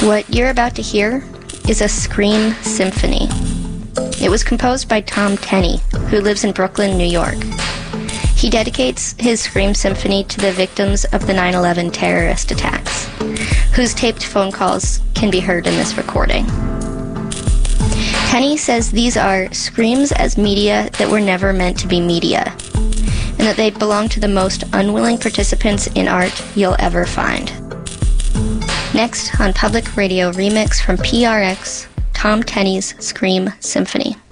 What you're about to hear is a Scream Symphony. It was composed by Tom Tenney, who lives in Brooklyn, New York. He dedicates his Scream Symphony to the victims of the 9/11 terrorist attacks, whose taped phone calls can be heard in this recording. Tenney says these are screams as media that were never meant to be media, and that they belong to the most unwilling participants in art you'll ever find. Next on Public Radio Remix from PRX, Tom Tenney's Scream Symphony.